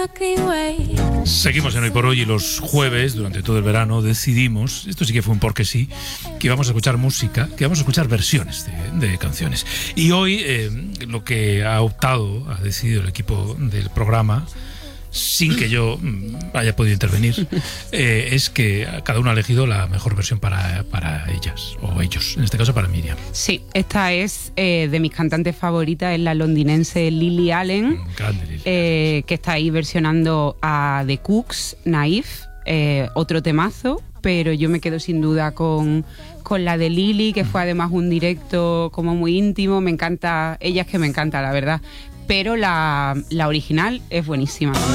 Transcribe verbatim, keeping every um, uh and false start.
Seguimos en Hoy por Hoy y los jueves, durante todo el verano, decidimos, esto sí que fue un porque sí, que íbamos a escuchar música, que íbamos a escuchar versiones de, de canciones. Y hoy eh, lo que ha optado, ha decidido el equipo del programa, sin que yo haya podido intervenir, eh, es que cada uno ha elegido la mejor versión para, para ellas, o ellos, en este caso para Miriam. Sí, esta es eh, de mis cantantes favoritas, es la londinense Lily Allen, Grande Lily. Eh, que está ahí versionando a The Cooks, Naive, eh, otro temazo, pero yo me quedo sin duda con, con la de Lily, que fue además un directo como muy íntimo. Me encanta, ella es que me encanta, la verdad, pero la, la original es buenísima también.